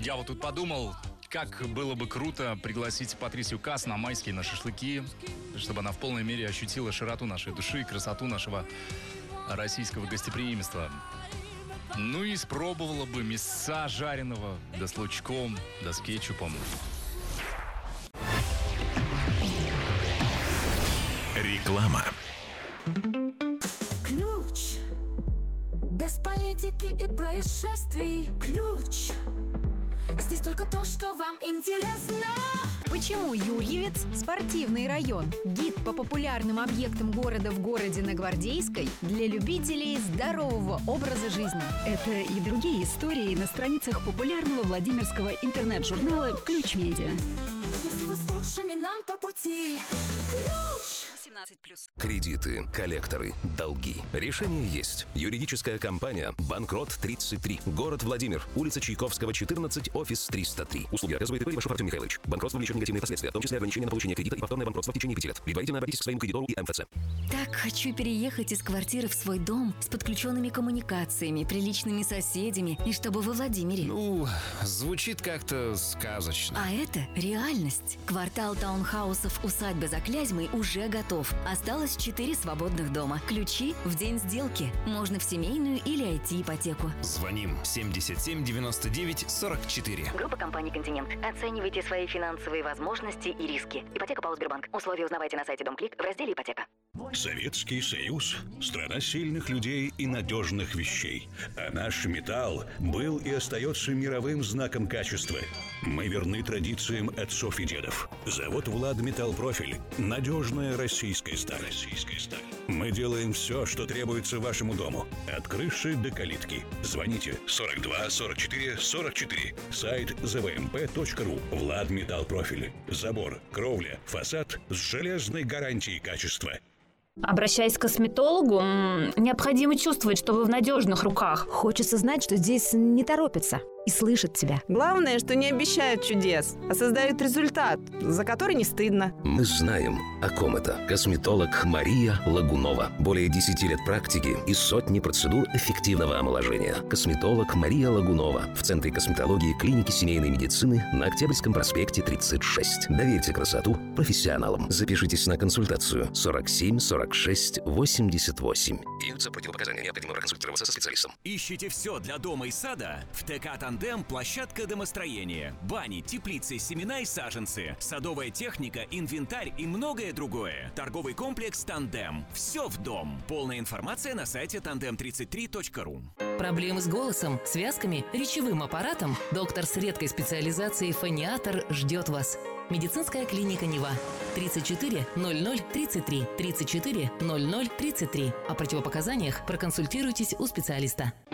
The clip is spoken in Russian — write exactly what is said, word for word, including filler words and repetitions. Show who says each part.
Speaker 1: Я вот тут подумал, как было бы круто пригласить Патрисию Каас на майские, на шашлыки, чтобы она в полной мере ощутила широту нашей души и красоту нашего российского гостеприимства. Ну и испробовала бы мяса жареного, да с лучком, да с кетчупом.
Speaker 2: Реклама.
Speaker 3: Ключ. Без политики и происшествий. Ключ. Здесь только то, что вам интересно.
Speaker 4: Почему Юрьевец – спортивный район? Гид по популярным объектам города в городе на Гвардейской для любителей здорового образа жизни.
Speaker 5: Это и другие истории на страницах популярного владимирского интернет-журнала «Ключ Медиа».
Speaker 3: Если вы с лучшими нам по пути. Ключ.
Speaker 4: семнадцать плюс.
Speaker 6: Кредиты, коллекторы, долги. Решение есть. Юридическая компания «Банкрот тридцать три». Город Владимир. Улица Чайковского, четырнадцать, офис триста три. Услуги оказывает и Ивашев Артем Михайлович. Банкротство влечет негативные последствия, в том числе ограничение на получение кредита и повторное банкротство в течение пяти лет. Предварительно обратитесь к своему кредитору и эм эф цэ.
Speaker 7: Так хочу переехать из квартиры в свой дом с подключенными коммуникациями, приличными соседями и чтобы во Владимире.
Speaker 8: Ну, звучит как-то сказочно.
Speaker 7: А это реальность. Квартал таунхаусов «Усадьба за Клязьмой» уже готов. Осталось четыре свободных дома. Ключи в день сделки. Можно в семейную или ай ти-ипотеку.
Speaker 8: Звоним семьдесят семь девяносто девять сорок четыре.
Speaker 7: Группа компаний «Континент». Оценивайте свои финансовые возможности и риски. Ипотека ПАО «Сбербанк». Условия узнавайте на сайте Домклик в разделе «Ипотека».
Speaker 9: Советский Союз – страна сильных людей и надежных вещей. А наш металл был и остается мировым знаком качества. Мы верны традициям отцов и дедов. Завод «Владметаллпрофиль» – надежная российская сталь. Российская сталь. Мы делаем все, что требуется вашему дому. От крыши до калитки. Звоните сорок два сорок четыре сорок четыре. Сайт зэ вэ эм пэ точка ру. «Владметаллпрофиль». Забор, кровля, фасад с железной гарантией качества.
Speaker 10: Обращаясь к косметологу, необходимо чувствовать, что вы в надежных руках.
Speaker 11: Хочется знать, что здесь не торопятся и слышат тебя.
Speaker 12: Главное, что не обещают чудес, а создают результат, за который не стыдно.
Speaker 6: Мы знаем, о ком это. Косметолог Мария Лагунова. Более десяти лет практики и сотни процедур эффективного омоложения. Косметолог Мария Лагунова. В Центре косметологии клиники семейной медицины на Октябрьском проспекте тридцать шесть. Доверьте красоту профессионалам. Запишитесь на консультацию сорок семь сорок шесть восемьдесят восемь. Имеются противопоказания. Необходимо проконсультироваться со специалистом.
Speaker 2: Ищите все для дома и сада? В ТК «Тандем» площадка домостроения. Бани, теплицы, семена и саженцы. Садовая техника, инвентарь и многое другое. Торговый комплекс «Тандем». Все в дом. Полная информация на сайте тандем тридцать три точка ру.
Speaker 7: Проблемы с голосом, связками, речевым аппаратом? Доктор с редкой специализацией фониатор ждет вас. Медицинская клиника «Нева». тридцать четыре ноль ноль тридцать три. тридцать четыре ноль ноль тридцать три. О противопоказаниях проконсультируйтесь у специалиста.